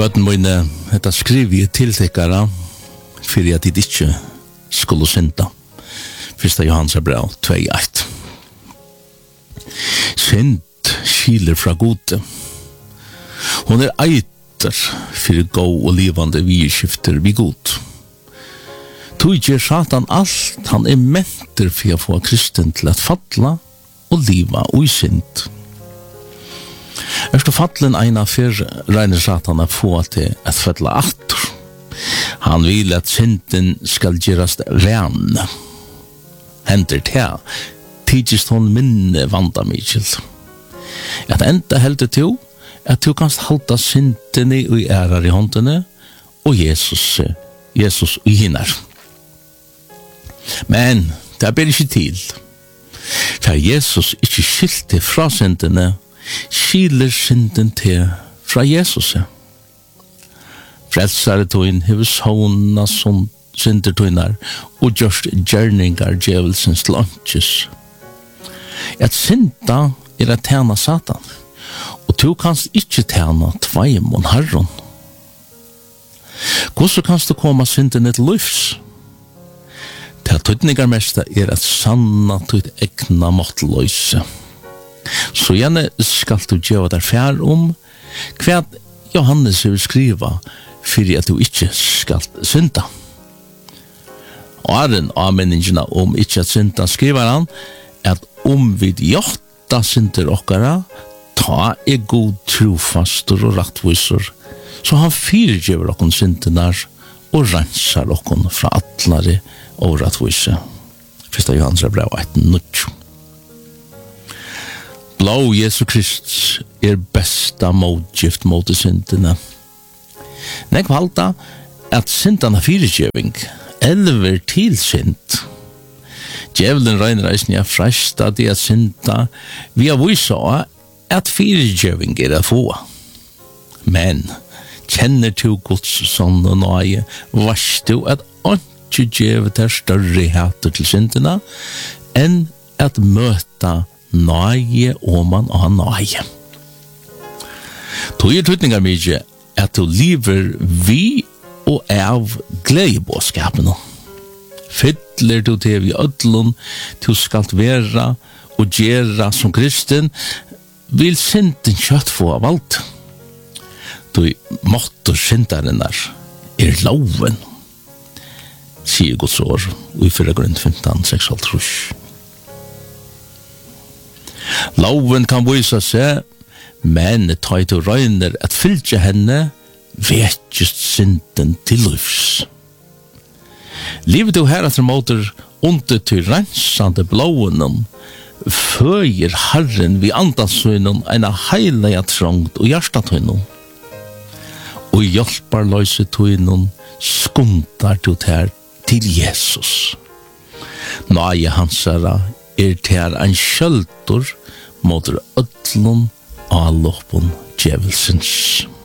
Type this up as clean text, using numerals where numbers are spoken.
Bøten mine, dette skriver jeg til tekkere, for at de ikke skulle synda. 1. Johans brev 2:1. Synd skiler fra gode. Hun eiter for god og livande vidskifter vi god. Tog gjør Satan alt, han menter for å få kristen til at falla og liva og i synd. Efter fallen ena för regner Satan att få till att falla atter. Han vill att synden skall göras ren. Händer det tidsst hon minne vanda Michael. Att enda helt till att du kan hålla synden i ärar i hånden och Jesus i hinnar. Men det blir inte till. För Jesus inte skilte fra syndene, skiler synden til fra Jesus. Frelsare tøyn hever sånna synder tøynar og gjørst gjerningar djevelsens lunches. At synda at tjena Satan, og du kanst ikkje tjena tveimon Herren. Hvordan kanst du koma synden til livs? Det tøytningar mesta at sanna tøyt egna måttløyse. Så gjerne skal du gjøre der fær hva Johannes vil skriva for at du ikke skal synda. Og den avmenningene ikke at synda skriver han at vi hjerta synder okkara ta god trofastor og rattviser så han fyrtgjøver okkon syndenar og rensar okkon fra atlare og rattviser. 1. Johans brev 1:9. Blå Jesu Krist besta motgift mot syndene. Nek valda at syndene fyrirgjøving elver til synd. Djevelen regner eisen jeg fresta det at synda vi har vise at fyrirgjøving å få. Men kjenner du Guds sånn og nøye, varst du at ikke djevet større hater til syndene enn at møta nøye og man og nøye. Tog tøytningar mykje at du lever vi og av gledebåskapene. Fytler du til vi ødlun til skal være og gjøre som kristen vil synden kjøtt få av alt. Du måtte syndaren loven sier Guds år og i 4 grunn 15:6. Loven kan vise seg, men ta til røyner at fylgje henne vetjest synden til livs. Livet du her etter måter under til rensande blåen føyer Herren vi andansøynen en heilige trångt og hjertatøynen og hjelper løse tøynen skundar du til Jesus. Nøye hansara til en skjøltor mot ødlun av loppun djevelsens.